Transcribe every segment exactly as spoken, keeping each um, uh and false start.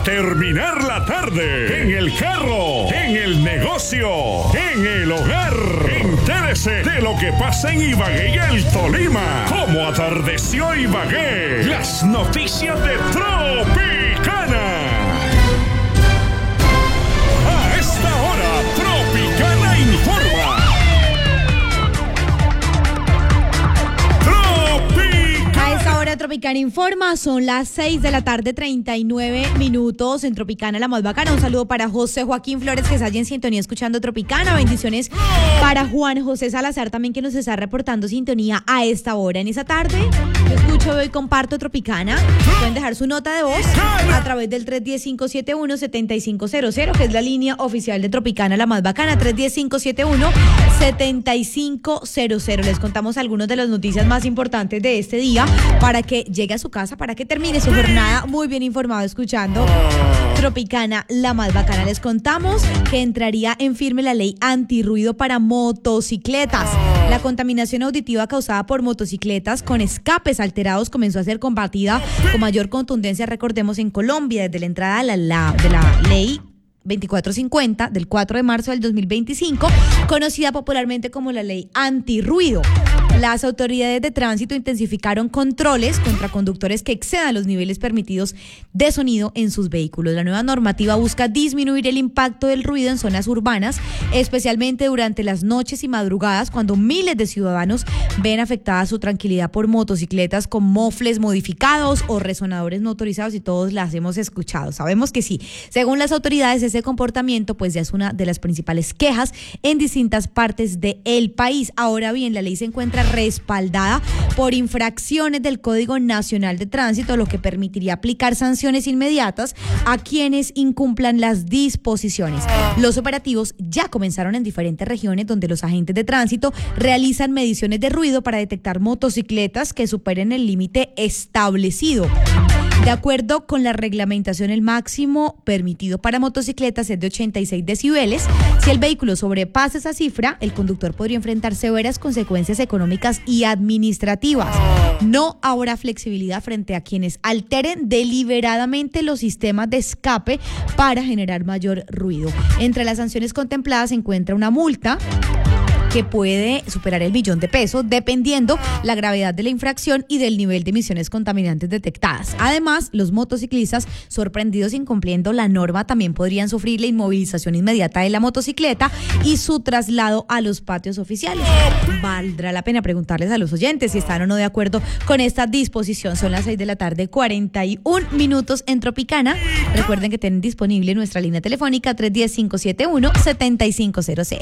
terminar la tarde, en el carro, en el negocio, en el hogar. Entérese de lo que pasa en Ibagué y el Tolima. Cómo atardeció Ibagué. Las noticias de Tropicana. A esta hora, Tropicana informa. Ahora Tropicana informa, son las seis de la tarde, treinta y nueve minutos en Tropicana, la más bacana. Un saludo para José Joaquín Flores, que está allí en sintonía escuchando Tropicana. Bendiciones para Juan José Salazar también, que nos está reportando sintonía a esta hora. En esa tarde, yo escucho y comparto Tropicana. Pueden dejar su nota de voz a través del tres uno cero, cinco siete uno, siete cinco cero cero, que es la línea oficial de Tropicana, la más bacana, tres uno cero, cinco siete uno, siete cinco cero cero. Les contamos algunas de las noticias más importantes de este día, para que llegue a su casa, para que termine su jornada muy bien informado escuchando Tropicana, la más bacana. Les contamos que entraría en firme la ley antirruido para motocicletas. La contaminación auditiva causada por motocicletas con escapes alterados comenzó a ser combatida con mayor contundencia, recordemos, en Colombia, desde la entrada de la, la, de la ley veinticuatro cincuenta del cuatro de marzo del dos mil veinticinco, conocida popularmente como la ley antirruido. Las autoridades de tránsito intensificaron controles contra conductores que excedan los niveles permitidos de sonido en sus vehículos. La nueva normativa busca disminuir el impacto del ruido en zonas urbanas, especialmente durante las noches y madrugadas, cuando miles de ciudadanos ven afectada su tranquilidad por motocicletas con mofles modificados o resonadores no autorizados, y todos las hemos escuchado. Sabemos que sí. Según las autoridades, ese comportamiento pues ya es una de las principales quejas en distintas partes del país. Ahora bien, la ley se encuentra respaldada por infracciones del Código Nacional de Tránsito, lo que permitiría aplicar sanciones inmediatas a quienes incumplan las disposiciones. Los operativos ya comenzaron en diferentes regiones, donde los agentes de tránsito realizan mediciones de ruido para detectar motocicletas que superen el límite establecido. De acuerdo con la reglamentación, el máximo permitido para motocicletas es de ochenta y seis decibeles. Si el vehículo sobrepasa esa cifra, el conductor podría enfrentar severas consecuencias económicas y administrativas. No habrá flexibilidad frente a quienes alteren deliberadamente los sistemas de escape para generar mayor ruido. Entre las sanciones contempladas se encuentra una multa que puede superar el millón de pesos, dependiendo la gravedad de la infracción y del nivel de emisiones contaminantes detectadas. Además, los motociclistas sorprendidos incumpliendo la norma también podrían sufrir la inmovilización inmediata de la motocicleta y su traslado a los patios oficiales. Valdrá la pena preguntarles a los oyentes si están o no de acuerdo con esta disposición. Son las seis de la tarde, cuarenta y un minutos en Tropicana. Recuerden que tienen disponible nuestra línea telefónica tres uno cero, cinco siete uno, siete cinco cero cero.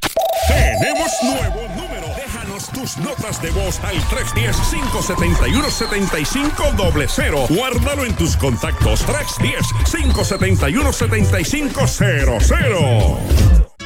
Tenemos nuevo número. Déjanos tus notas de voz al tres uno cero, cinco siete uno, siete cinco cero cero. Guárdalo en tus contactos. tres uno cero, cinco siete uno, siete cinco cero cero.